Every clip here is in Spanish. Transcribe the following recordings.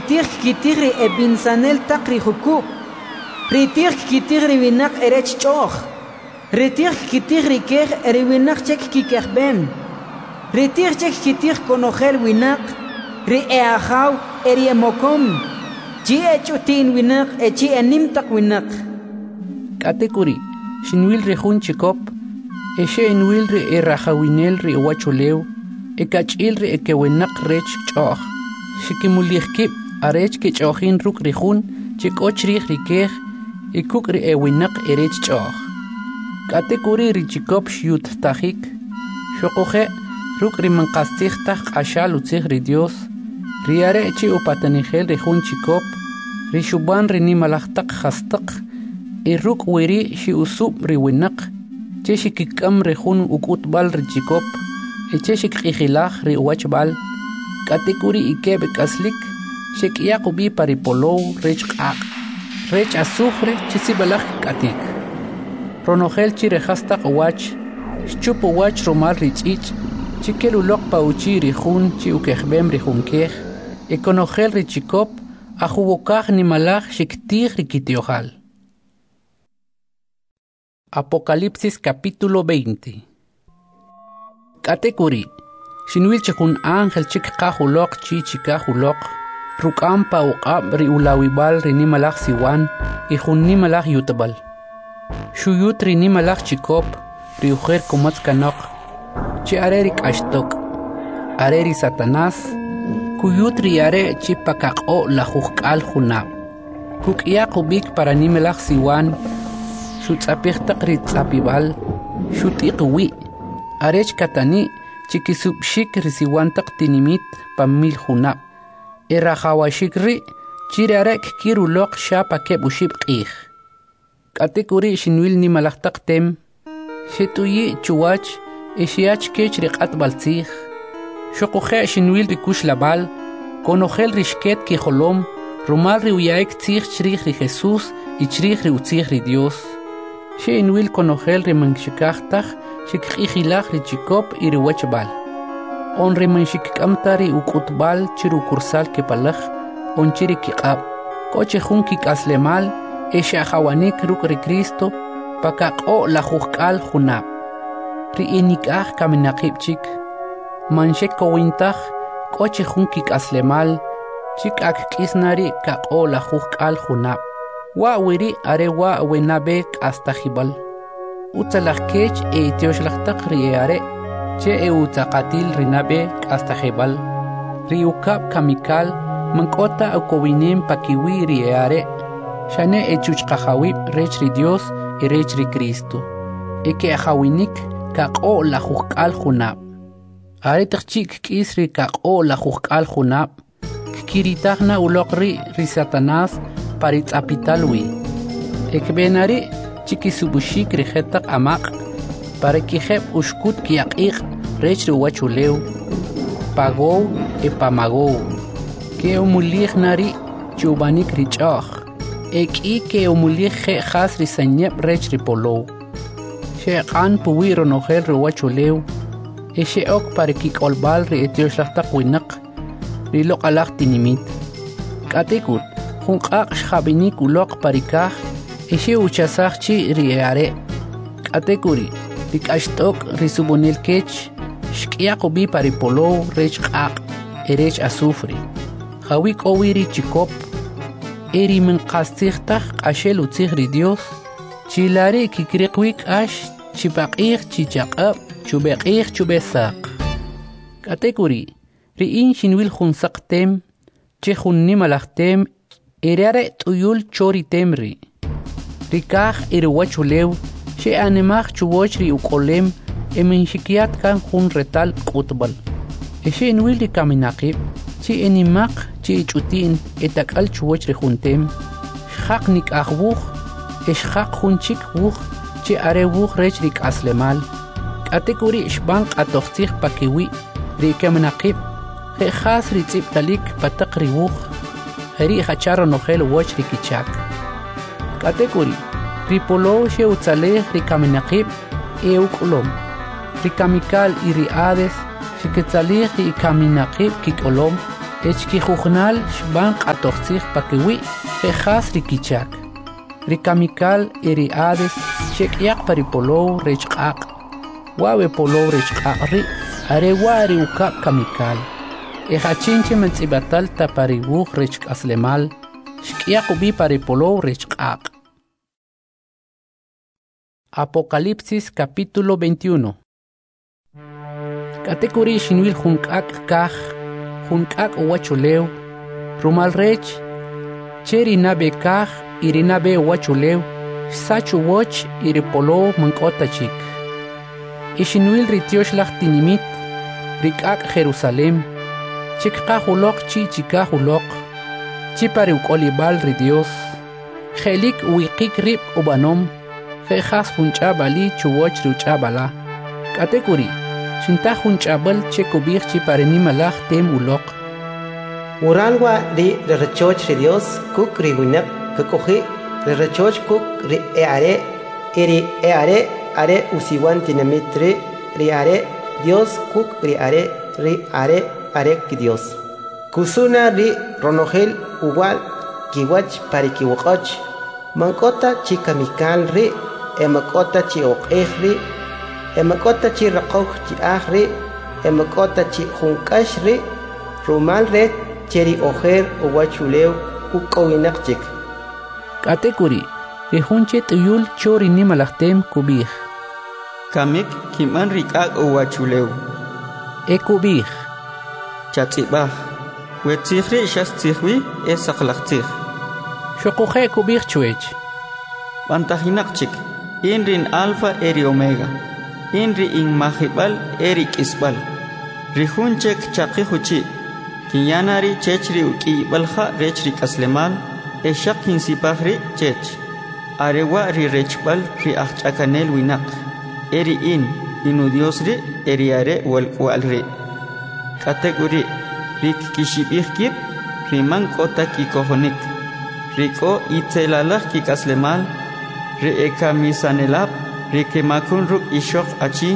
Ritir kitigri ebinsanel takri hukub. Ritir kitigri winak erech choch. Ritir kitigri kech winak chek kikech ben. Ritir chek kitig konogel winak. Ri eahaw mokom. Chi echutin winak chi enimtak winak. Katekuri, shinwil rihun chikop. Eshe enwil ri erahawinel ri wachuleu. Ekachil ri ekewinak rech choch. Shikimulihkip arech ke chochin ruk rihun chikochri rikeh ikuk ri ewinak erech choch. Katekuri ri chikop shiut tahik. Shokoje ruk ri mankastih tah ashal utzih ri Dios. Riare chi upatanigel rihun chikop. Ri shuban ri nimalahtak hastak. Iruk wiri shi usub ri winak. Che shikikam rihun ukutbal ri chikop. Eche shikihilach ri wachbal. Katekuri ikeb kaslik shekiyakubi paripolo rech qaq rech azufre chisibalaj katik ronogel chirehasta wach chupo wach romal richich chikelulok pauchi rihun chi ukehbem rihunkej ekonogel richikop ajubokaj nimalaj shiktig rikitiohal. Apocalipsis capítulo 20. Katekuri Shinwil chikun ángel chik kahulok chi chikahulok. Rukampa uqab ri ulawibal ri nimalak siwan. Ihun nimalak yutabal. Shuyut ri nimalak chikop. Ri ujer kumats kanok. Chi arerik ashtok. Areri Satanás. Kuyut ri are chi pakak'o la juk'al junab. Kuk'iya kubik para nimalak siwan. Shutzapirtak ri tzapibal. Shutiq wi. Arech katani. Chikisubshik risiwantak tinimit pamil junab. Erahawashikri chirarek kirulok shapa kebushib qih. Katekuri shinwil nimalaktak tem. Shetuyi chuwach eshiach kech riqat baltzih. Shokoje shinwil rikush labal. Konogel rishket ki holom. Rumal riuyaik tzih chrih ri Jesús y chrih ri utzih ri Dios. Shinwil konogel rimanshikachtach. Shikihilach ri chikop iri wachbal. On rimanshikkamtari ukutbal chiru kursal kepalach. On chiri kikab. Koche junki kaslemal. Esha hawanik ruk ri Cristo. Pakak'o la juk'al junab. Ri inikaj kaminakipchik. Manshek kowintach. Koche junki kaslemal. Chik ak kisnari kak'o la juk'al junab. Wa wiri are wa wenabek hasta jibal. Utzalakech tioshlastak riare, che utzakatil rinabe hasta jebal. Riukap kamikal, mankota ukowinem pakiwi riare. Shane chuchkahawib rech ri Dios y rech ri Cristo. Eke ahawinik kak'o la juk'al junab. Aretak chik kisri kak'o la juk'al junab. Kiritagna ulokri ri Satanás paritzapitalwi. Ekbenari chikisubushik rijetak amaq para kijeb ushkut kiaq'iq rech riwachuleu pagou pamagou ke umulij nari chubanik rich'oj ek'i ke umulij je'jas risanyeb rech ripolou sheq'an puwi ronogel riwachuleu she'ok para kik'olbal ri etioxlajtaq winaq riloq'alaj tinimit k'atikut junq'aq xjabinik uloq parikaj Eshe uchasach chi riare. Katekuri. Rikashtok risubonil kech. Shkiakobi paripolo rech qaq. Erech azufre. Hawik owiri chikop. Eri menqastichtach ashel utzih ri Dios. Chilari kikriqwik ash. Chipaqih chichaqab. Chubeqih chubesaq. Katekuri. Riin shinwil junsaqtem. Chejun nimalachtem. Erare tuyul chori temri. Rikaj iriwachuleu, she animaj chubochri ukolem, emenshikiat kan jun retal kutbal. Eshe enwili kaminakib, chi enimaq chi ichutin etakal chubochri juntem, shaq nik ahbuj, eshaq junchik buj, chi are buj rech rik aslemal. Katekuri shbank atoxtij pakiwi, rikaminakib, jejas ritziptalik patak ribuj, heri hacharo nogel woch rikichak. Katekuri, ripolo she utzalej rikaminakib eukulom. Rikamikal iriades, shiketzalej rikaminakib kikolom, echkijugnal shban qatortzig pakiwi jejas rikichak. Rikamikal eri ades chekyaq paripolow rechqaq. Wawe polow rechqaq ri are wari ukap kamikal. Ejachinche mentsibatal tapariwuj rechqaslemal. Shkyaq ubi paripolow rechqaq. Apocalipsis capítulo 21. Katekuri shinwil junkak kaj, junkak uwachuleu, rumal rech, cheri nabe kaj, irinabe uwachuleu, sachu woch iripolo mankota chik. Ishinwil ritiosh tinimit, rikak Jerusalem, chikka hulok chi chika hulok, chipari ukolibal ridios, jelik uikik rip ubanom, jejas junchabali chuwoch ruchabala. Katekuri, shinta junchabal chekubir chipareni malach tem ulok. Uranwa ri rechoch ri Dios kuk ri winak kukoji ri rechoch kuk ri eare are usiwan tinamitri ri are Dios kuk ri are ki Dios. Kusuna ri ronogel uwal kiwach parikiwakach mankota chikamikal ri emakota chi oqehri emakota chi raqoq chi ahri emakota chi junkash ri rumal red cheri ojer uwachuleu ukowinaqchik. Katekuri rihunche tuyul chori nimalahtem kubih. Kamik kiman rikak uwachuleu. Kubih. Chatzibah. Wetzihri shastihwi esaqlaqtih. Shokuhe kubih chuech. Bantahinaqchik. Inrin alfa eri omega. Inri in mahibal eri kisbal. Rihunchek chaqihuchi. Kinyanari chechri uki balha rechri kaslemal. Eshak hinsipahri chech. Arewa ri rechbal ri achchakanel winak. Eri inu diosri eri are walri. Kategori rik kishibihkib riman kota kikohonik. Riko itzelalaj kikaslemal. Re'eka misanelab, re'kemakun ruk ishok achi,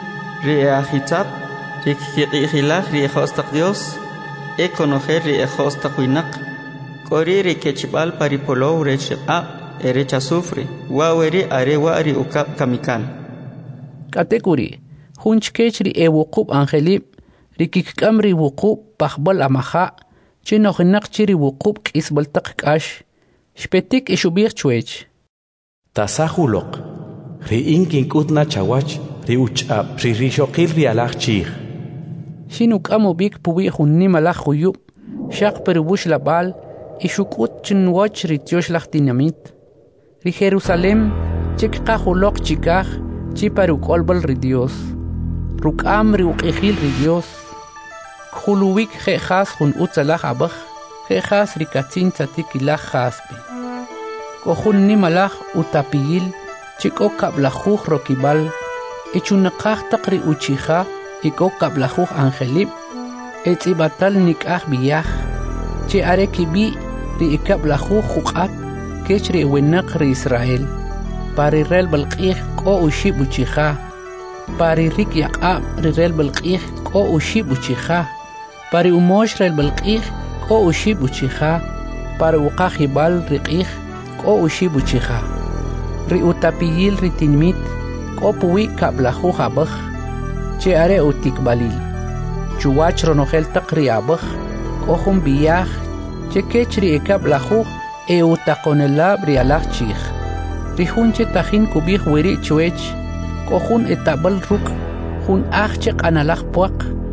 re'ahitab, re'kiqihilaj re'ehostak Dios, ekonojer re'ehostak winak, kori re'kechbal paripolow re'cheqa, erechasufri, waweri arewari ukap kamikal. Katekuri, hunchkech re'ewukub angelib, rikikam riwukub pahbal amaha, chinohinak chiriwukub kisbaltak kash, shpetik ishubir chuech. Tasahulok, ri inkin kutna chawach, ri uchab, ri rishokil ri alach chih. Shinuk amobik puwi hunni malach huyub, shak peribush labal, ishukut chinwach ri tiosh lach dinamit. Ri Jerusalem, chikka hulok chikach, chiparuk olbal ri Dios. Rukam ri ukihil ri Dios. Khuluwik jejas hun utzalach abach, jejas ri katzin tzatikilach jaspe. Kohun ni malach utapiyil, chiko kablajuj rokibal, echunakaj takri uchija, iko kablajuj angelib, etzibatal nikaj biyaj, che arekibi ri ikablajuj juqat, kech ri winak ri Israel, pari rel balqij ko ushib uchija, pari rik yaqab ri rel balqij ko ushib uchija, pari umosh rel balqij ko ushib uchija, pari uqajibal riqij, o ushibu chija. Ri utapiyil ri tinmit, ko puwi kablahu habaj, che are utikbalil. Chuwach ronogel takri abaj, ko hum biyaj, che kech ri ekablahu e utakonelab ri alach chij. Ri hunche tajin kubij wiri chuech, ko hun etabal ruk, hun achchek analach puak,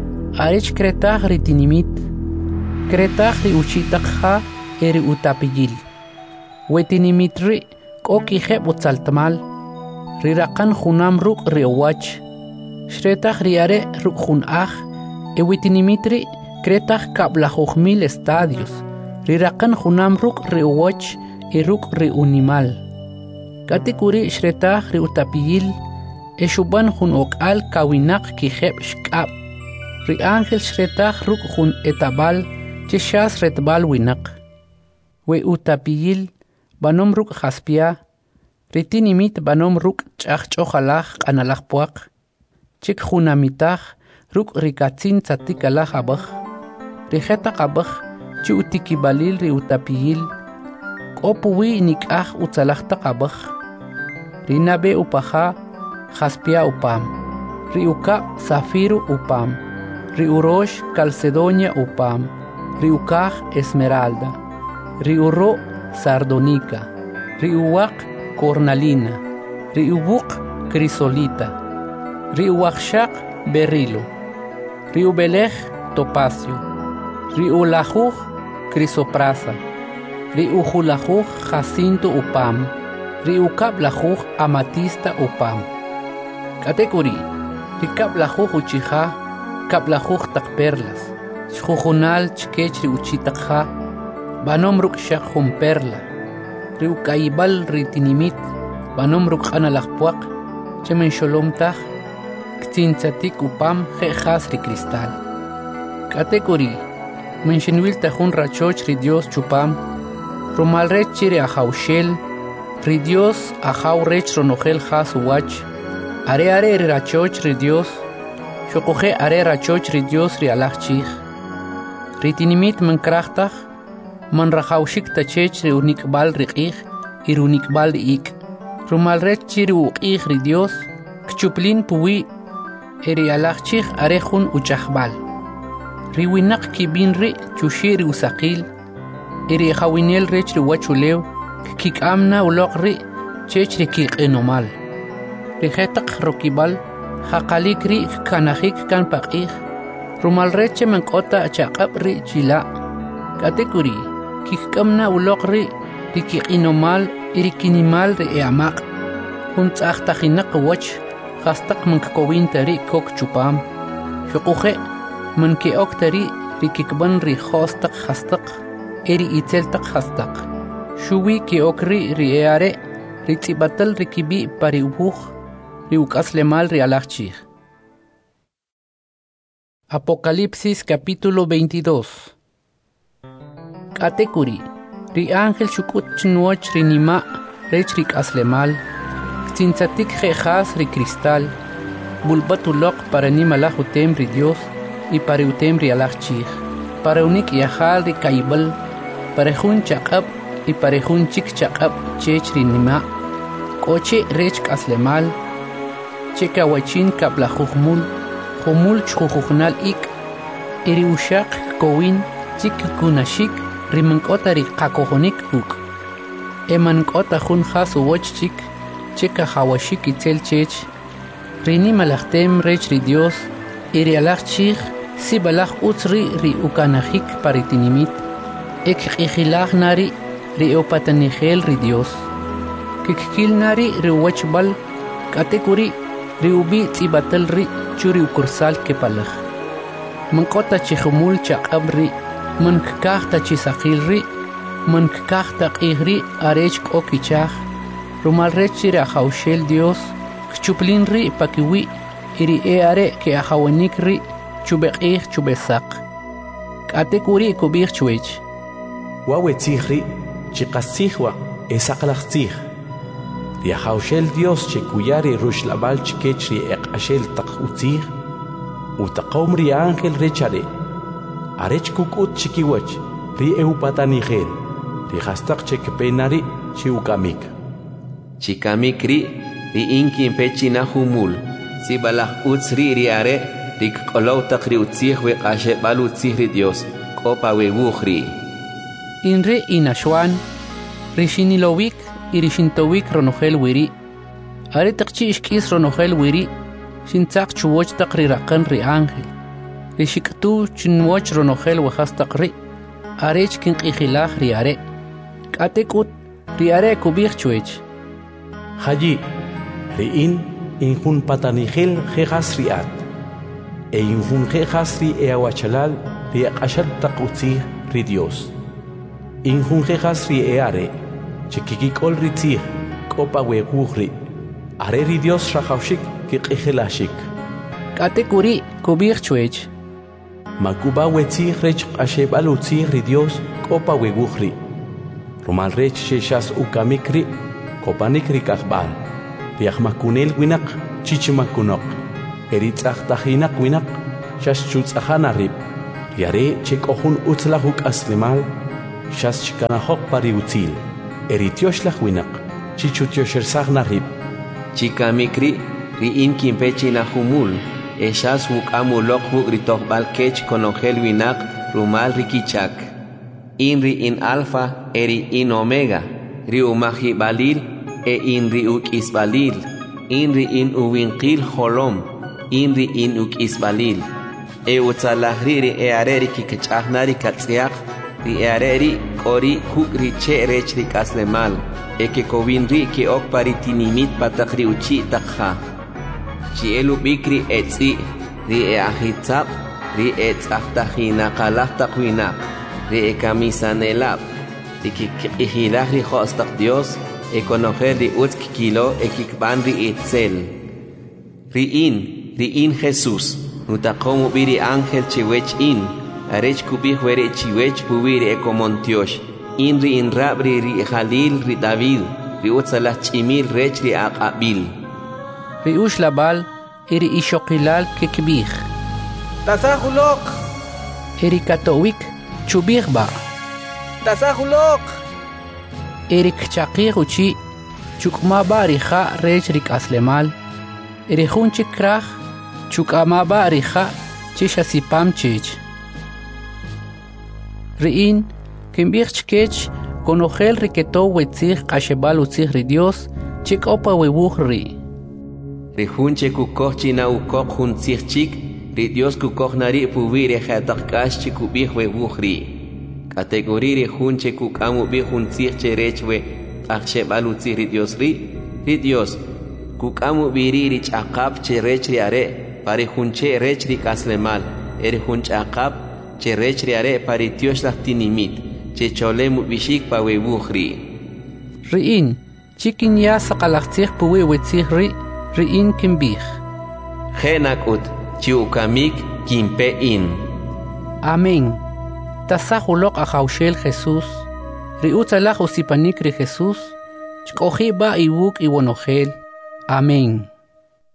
arech kretaj ri tinimit, kretaj ri uchitakja eri utapiyil. Wetinimitri koki heb utzaltamal, rirakan junam ruk riowach, shretach riare ruk junaj, wetinimitri kretach kablajuhmil estadios, rirakan junam ruk riowach ruk riunimal. Katikuri shretach riutapiyil, eshuban jun okal kawinak ki heb shkab, ri ángel shretach ruk jun etabal, cheshas retbal winak. We utapiyil, banom ruk jaspia, ritinimit banom ruk chachchojalaj analaj puak, chik junamitaj ruk rikatzin tzatikalaj abaj, Rijeta qabaj chi utikibalil ri utapiyil qopuwi nik'aj utzalajta qabaj rinabe upaja jaspia upam ri uka zafiro upam ri urosh calcedonia upam ri ukaj esmeralda ri uro sardonica ri uwaq cornalina ri ubuq crisolita ri uwaqshaq berilo ri ubelej topacio ri ulajuj crisoprasa ri ujulajuj jacinto upam ri ukablajuj amatista upam katekuri ri kablajuj uchija kablajuj tak perlas xjujunal chkech ri uchitakja banom rukshaq jun perla ri ukaibal ri tinimit banom rukqanalajpuaq chemen xolomtaj ktintzatik upam jejas ri cristal katekuri menxinwil tajun rachoch ri Dios chupam rumalrech chiri ajawxel ri Dios ajawrech ronojel jas uwach are ri rachoch ri Dios xoqoje are rachoch ri Dios ri alaj chij ri tinimit mankrajtaj man rajawxik tachech ri unikbal ri q'ij y ri unikbal ri ik rumalrech chiri uq'ij ri Dios kchuplin puwi eri alaj chij are jun uchajbal ri winaq kibin ri chuxi ri usaqil eri jawinel rech ri wachulew kik'amna uloq ri chech ri kiq'inomal ri jetaq rokibal jaqalik ri kanajik kan paq'ij rumalrech mank'ota chaq'ab ri chila katekuri kik'amna uloq ri kiq'inomal iri kinimal ri eamaq jun tz'ajtajinaq wach jastaq mankakowin tari kok chupam xoquje mankeok tari ri kikban ri jostaq jastaq eri itzeltaq jastaq shuwi keok ri eare ri tzibatal ri kibi pari ubuj ri uk'aslemal ri alajchij. Apocalipsis capítulo 22. Katekuri ri ángel xuk'ut chnuoch ri nima rech ri k'aslemal ktintzatik jejas ri cristal bulbat uloq para nimalaj utem ri Dios y para utem ri alaj chij para unik yajal ri kaibal para jun chaq'ab y para jun chik chaq'ab chech ri nima k'oche rech k'aslemal che kawachin kablajujmul jumul chjujujnal ik iri ushaq kowin chik kunashik rimank'ota ri qakojonik uk emank'ota jun jas uwoch chik cheka hawashik itzel chech rini malajtem rech ri Dios iri alaj chij si balaj utz ri ukanajik paritinimit ek q'ijilaj nari ri opatanijel ri Dios kikil nari ri uwachbal katekuri ri ubi tzibatal ri churi ukursal kepalaj mank'ota chijumul chaq'ab ri mankakajta chisaqil ri mankakajta q'ij ri arech k'o kichaj rumalrech chiri ajawxel Dios kchuplin ri pakiwi iri are ke ajawanik ri chubeq'ij chubesaq k'atekuri kubij chwech wawetzij ri chiqasijwa esaqlaj tzij ri ajawxel Dios chekuyari ruxlabal chikech ri eq'axel taq utzij utaqom ri ángel rechare arech kuk'ut chikiwach ri eupatanijel ri jastaq chekpenari chiukamik chikamik ri inkin pechina humul si balaj utz ri are ri k'olow taq ri utzij weq'axeb'al utzij ri Dios k'opa wewuj ri inri inaxwan ri xinilowik y ri xintowik ronojel wiri are taqchi ixk'is ronojel wiri xintzaq chuwoch taq ri raqan ri ángel ri xik'tu chinwoch ronojel wajas taq ri arech kinq'ijilaj ri are k'atek'ut ri are kubij chwech Hayi, ri'in injun patanijel jejas ri'at, e injun jejas ri eawachalal ri eq'axal taq utzij ri Dios. Injun jejas ri eare, chikikik'ol ri tzij, k'opa wewuj ri, are ri Dios rajawxik kiq'ijilajxik. K'atekuri kubij chwech. Makuba wetzij rech q'axeb'al utzij ri Dios k'opa wewuj ri. Rumal rech xexas ukamik ri, kopanik ri kajbal, ri ajmakunel winak chichimakunok, eri tz'ajtajinaq winak xaxchutz'ajana rib, Riare chek'ojun utzlahuk aslimal, shas chikanahok pariutzil, eritioshlah winaq, chichutioshelsag narib. Chikamikri, riin kimpechi nahumul, eshas wukamulok wuk ritohbal kech konogel winaq, rumal rikichak. Inri in alfa, eri in omega, riumahi balil, inri uk isbalil, inri in uwinqil holom, inri in uk isbalil. Utzalahri ri eareri kikchahnari katsiak, ri eareri kori kuk ri che rech ri kaslemal, que kovinri ke ok paritinimit patakri uchi takha. Chi elu bikri etzi, ri ahitzap, ri etzahtahina kalahtakwina, ri kamisanelap, ri kikihilah ri hostak Dios, konoher ri utzkikilo kikban ri etzel. Ri in Jesús. Nutakomu biri ángel chiwech in, arech kubih were chiwech pubiri ekomontiosh, inri in rabri ri Jalil ri David, ri utzalah chimil rech ri aqabil. Ri ushlabal, eri ishokilal kekbih. Tasahulok. Eri katowik, chubih ba. Tasahulok. Eri kchakir uchi, chukmaba riha rech rik aslemal, eri hunchik krach, chuk'amaba rija chisha sipam chich. Riin, kimbich chkech, konogel riketo wetzich kashebal utzich ri Dios, chik opa webuch ri. Rihunche kukoch china ukok huntzich chik, ri Dios kukoch nari puvire jatakash chikubich webuch ri. Kategori rihunche kukamu bi huntzich cherechwe, akshebal utzich ri Dios ri Dios, kukamu biri ri chakap cherech ri are, pari hunche rechri kaslemal, hunch akap, che rechri are pari tios tinimit, che cholemu bishik pa webuchri. Riin, chikin ya sakalachtzich puwe wetzich riin kimbich. Genakut, chiukamik kimpe in. Amén. Tasahulok ajaushel Jesús, riutzalach usipanik ri Jesús, chkoji ba iwuk iwonogel. Amén.